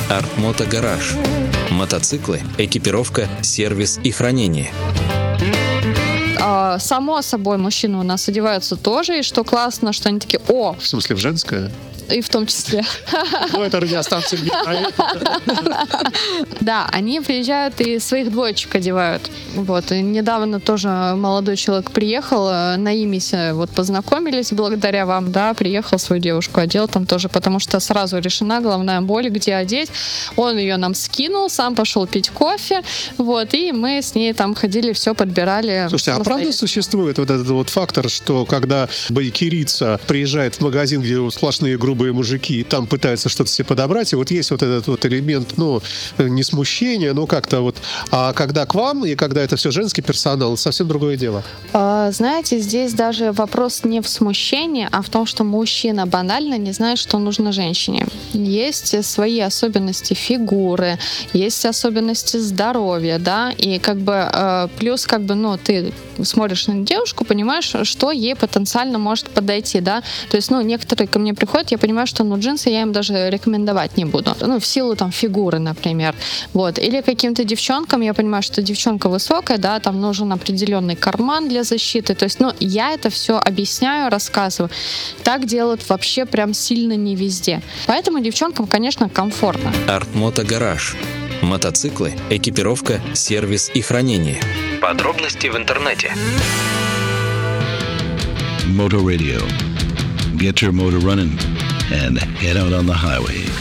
Art-Moto Garage. Мотоциклы, экипировка, сервис и хранение. Само собой, мужчины у нас одеваются тоже, и что классно, что они такие: о! В смысле, в женское? И в том числе. Ну, это радиостанция. Да, они приезжают и своих двоечек одевают. Вот. И недавно тоже молодой человек приехал, на Имисе вот познакомились благодаря вам, да, приехал, свою девушку одел там тоже, потому что сразу решена головная боль, где одеть. Он ее нам скинул, сам пошел пить кофе, вот, и мы с ней там ходили, все подбирали. Слушайте, а правда существует вот этот вот фактор, что когда байкерица приезжает в магазин, где сплошные грубые мужики, там пытаются что-то себе подобрать, и вот есть вот этот вот элемент, ну, не смущения, но как-то вот, а когда к вам, и когда это все женский персонал, совсем другое дело. Знаете, здесь даже вопрос не в смущении, а в том, что мужчина банально не знает, что нужно женщине. Есть свои особенности фигуры, есть особенности здоровья, да, и как бы плюс как бы, ну, ты смотришь на девушку, понимаешь, что ей потенциально может подойти, да, то есть, ну, некоторые ко мне приходят, я понимаю, что, ну, джинсы я им даже рекомендовать не буду, ну, в силу там фигуры, например, вот, или каким-то девчонкам, я понимаю, что девчонка высокая, да, там нужен определенный карман для защиты, то есть, ну, я это все объясняю, рассказываю, так делают вообще прям сильно не везде, поэтому девчонкам, конечно, комфортно. Art-Moto Garage. Мотоциклы, экипировка, сервис и хранение. Подробности в интернете. Motor Radio. Get your motor running and head out on the highway.